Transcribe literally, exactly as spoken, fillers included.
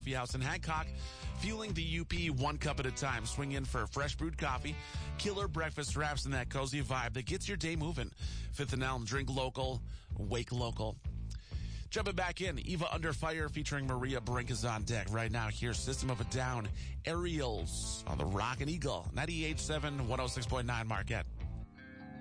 Coffee House in Hancock, fueling the U P one cup at a time. Swing in for fresh brewed coffee, killer breakfast wraps, and that cozy vibe that gets your day moving. Fifth and Elm, drink local, wake local. Jumping back in, Eva Under Fire featuring Maria Brink is on deck. Right now, here's System of a Down, Aerials on the Rock and Eagle, ninety-eight point seven, one oh six point nine Marquette.